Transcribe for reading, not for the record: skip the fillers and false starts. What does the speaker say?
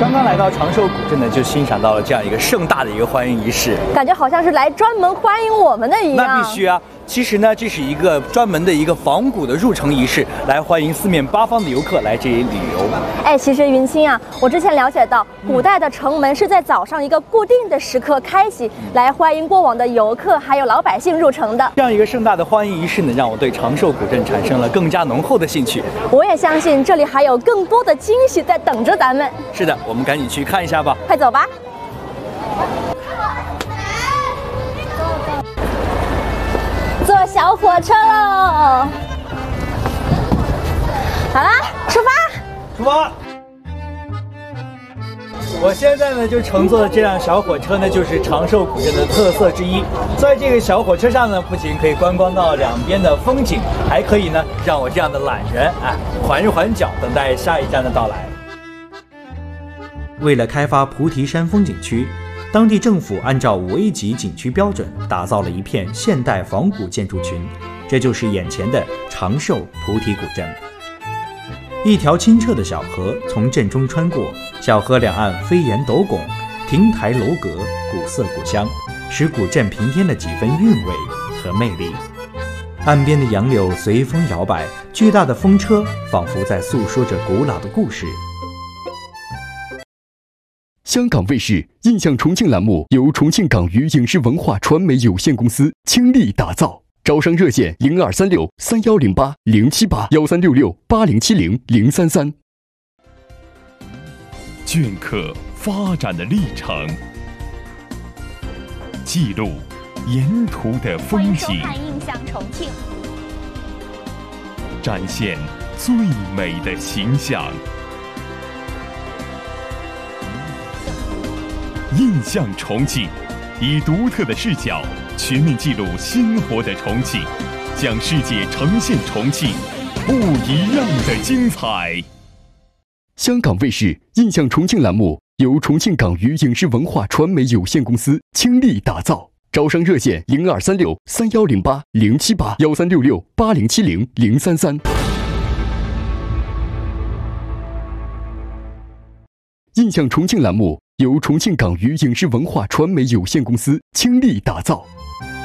刚刚来到长寿古镇呢，就欣赏到了这样一个盛大的一个欢迎仪式， 感觉好像是来专门欢迎我们的一样。 那必须啊！其实呢，这是一个专门的一个仿古的入城仪式，来欢迎四面八方的游客来这里旅游。 哎，其实云清啊，我之前了解到，古代的城门是在早上一个固定的时刻开启，来欢迎过往的游客还有老百姓入城的。 这样一个盛大的欢迎仪式呢，让我对长寿古镇产生了更加浓厚的兴趣。 我也相信这里还有更多的惊喜在等着咱们。 是的，我们赶紧去看一下吧。 快走吧。坐小火车喽！好啦，出发！ 出发！我现在呢就乘坐的这辆小火车呢，就是长寿古镇的特色之一。在这个小火车上呢，不仅可以观光到两边的风景，还可以呢让我这样的懒人缓一缓脚，等待下一站的到来。为了开发菩提山风景区，当地政府按照5A 级景区标准，打造了一片现代仿古建筑群，这就是眼前的长寿菩提古镇。一条清澈的小河从镇中穿过，小河两岸飞檐斗拱，亭台楼阁，古色古香，使古镇平添了几分韵味和魅力。岸边的杨柳随风摇摆，巨大的风车仿佛在诉说着古老的故事。 香港卫视印象重庆栏目由重庆港娱影视文化传媒有限公司倾力打造，招商热线02363108-07813668070-033。 镌刻发展的历程，记录沿途的风景， 欢迎收看《印象重庆》， 展现最美的形象。印象重庆，以独特的视角全面记录鲜活的重庆，向世界呈现重庆不一样的精彩。 香港卫视印象重庆栏目由重庆港娱影视文化传媒有限公司倾力打造，招商热线02363108-07813668070-033。印象重庆栏目由重庆港娱影视文化传媒有限公司倾力打造，